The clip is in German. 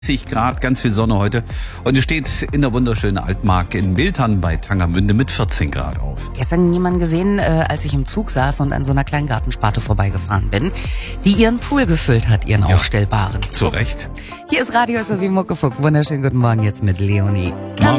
Grad, ganz viel Sonne heute. Und es steht in der wunderschönen Altmark in Wildern bei Tangermünde mit 14 Grad auf. Gestern jemanden gesehen, als ich im Zug saß und an so einer kleinen Gartensparte vorbeigefahren bin, die ihren Pool gefüllt hat, ihren aufstellbaren. Zu Recht. Hier ist Radio SOW Muckefuck. Wunderschönen guten Morgen jetzt mit Leonie. Morgen.